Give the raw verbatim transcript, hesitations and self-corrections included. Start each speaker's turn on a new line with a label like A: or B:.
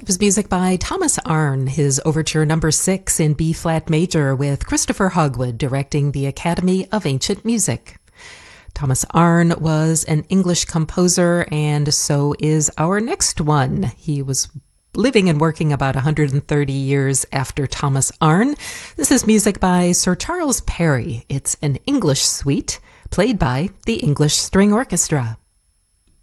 A: It was music by Thomas Arne, his overture number six in B-flat major with Christopher Hogwood directing the Academy of Ancient Music. Thomas Arne was an English composer, and so is our next one. He was living and working about one hundred thirty years after Thomas Arne. This is music by Sir Charles Perry. It's an English suite played by the English String Orchestra.